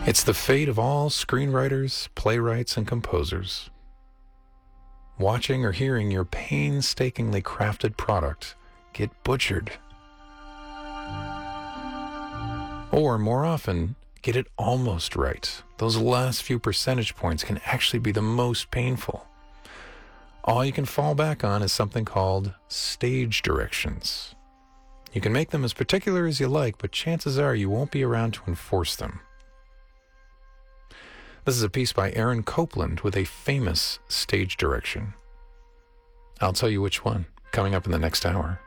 It's the fate of all screenwriters, playwrights, and composers. Watching or hearing your painstakingly crafted product get butchered. Or, more often, get it almost right. Those last few percentage points can actually be the most painful. All you can fall back on is something called stage directions. You can make them as particular as you like, but chances are you won't be around to enforce them. This is a piece by Aaron Copland with a famous stage direction. I'll tell you which one, coming up in the next hour.